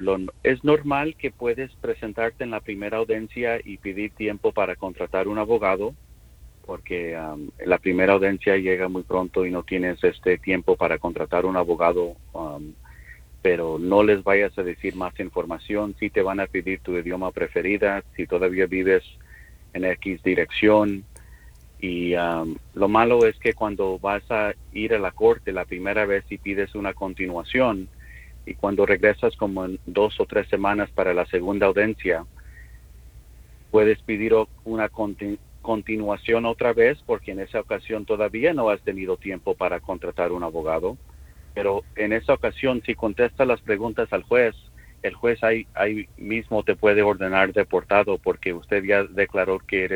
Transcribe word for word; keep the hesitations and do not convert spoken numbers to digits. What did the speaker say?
lo, es normal que puedes presentarte en la primera audiencia y pedir tiempo para contratar un abogado, porque um, la primera audiencia llega muy pronto y no tienes este tiempo para contratar un abogado, um, pero no les vayas a decir más información. Si te van a pedir tu idioma preferida, si todavía vives en X dirección. Y um, lo malo es que cuando vas a ir a la corte la primera vez y pides una continuación, y cuando regresas como en dos o tres semanas para la segunda audiencia, puedes pedir una continu continuación otra vez, porque en esa ocasión todavía no has tenido tiempo para contratar un abogado. Pero en esa ocasión, si contestas las preguntas al juez, el juez ahí, ahí mismo te puede ordenar deportado, porque usted ya declaró que eres